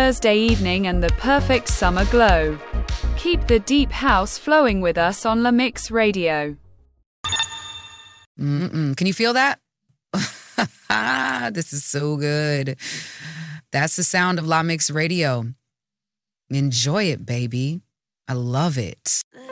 Thursday evening and the perfect summer glow. Keep the deep house flowing with us on La Mix Radio. Can you feel that? This is so good. That's the sound of La Mix Radio. Enjoy it, baby. I love it.